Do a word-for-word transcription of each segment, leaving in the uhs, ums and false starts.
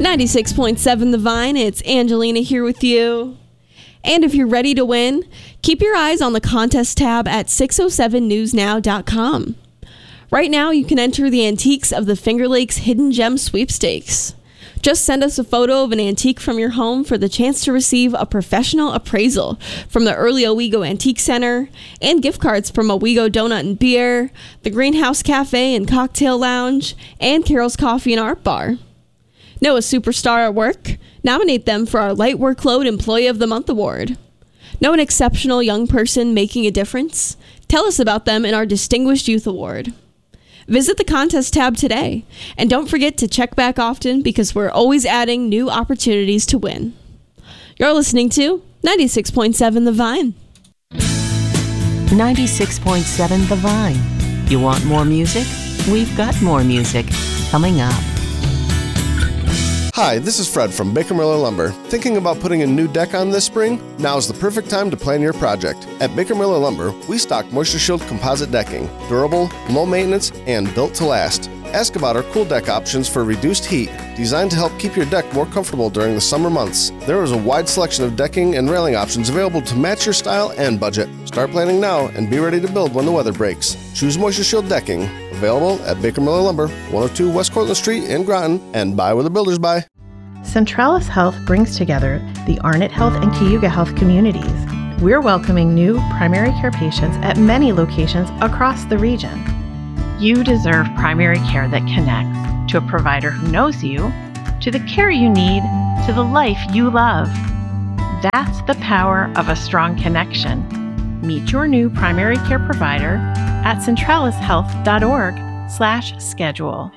ninety-six point seven The Vine, it's Angelina here with you. And if you're ready to win, keep your eyes on the contest tab at six oh seven news now dot com. Right now, you can enter the antiques of the Finger Lakes Hidden Gem Sweepstakes. Just send us a photo of an antique from your home for the chance to receive a professional appraisal from the Early Owego Antique Center and gift cards from Owego Donut and Beer, the Greenhouse Cafe and Cocktail Lounge, and Carol's Coffee and Art Bar. Know a superstar at work? Nominate them for our Light Workload Employee of the Month Award. Know an exceptional young person making a difference? Tell us about them in our Distinguished Youth Award. Visit the contest tab today, and don't forget to check back often because we're always adding new opportunities to win. You're listening to ninety-six point seven The Vine. ninety-six point seven The Vine. You want more music? We've got more music coming up. Hi, this is Fred from Baker Miller Lumber. Thinking about putting a new deck on this spring? Now's the perfect time to plan your project. At Baker Miller Lumber, we stock Moisture Shield composite decking, durable, low maintenance, and built to last. Ask about our cool deck options for reduced heat, designed to help keep your deck more comfortable during the summer months. There is a wide selection of decking and railing options available to match your style and budget. Start planning now and be ready to build when the weather breaks. Choose Moisture Shield decking. Available at Baker Miller Lumber, one oh two West Cortlandt Street in Groton, and buy where the builders buy. Centralis Health brings together the Arnott Health and Cayuga Health communities. We're welcoming new primary care patients at many locations across the region. You deserve primary care that connects to a provider who knows you, to the care you need, to the life you love. That's the power of a strong connection. Meet your new primary care provider at centralis health dot org slash schedule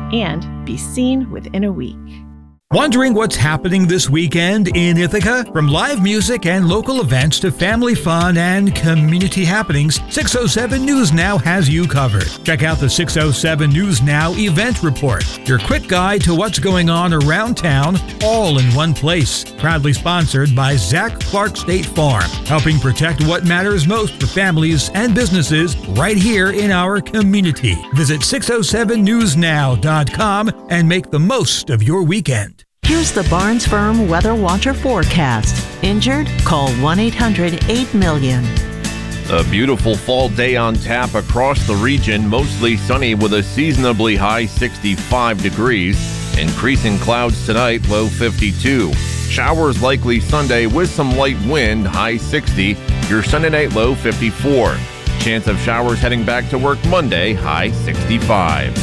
and be seen within a week. Wondering what's happening this weekend in Ithaca? From live music and local events to family fun and community happenings, six oh seven News Now has you covered. Check out the six oh seven News Now event report, your quick guide to what's going on around town, all in one place. Proudly sponsored by Zach Clark State Farm, helping protect what matters most for families and businesses right here in our community. Visit six oh seven news now dot com and make the most of your weekend. Here's the Barnes Firm Weather Watcher forecast. Injured? Call one eight hundred eight million. A beautiful fall day on tap across the region, mostly sunny with a seasonably high sixty-five degrees. Increasing clouds tonight, low fifty-two. Showers likely Sunday with some light wind, high sixty. Your Sunday night low fifty-four. Chance of showers heading back to work Monday, high sixty-five.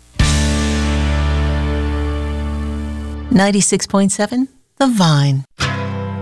ninety-six point seven The Vine.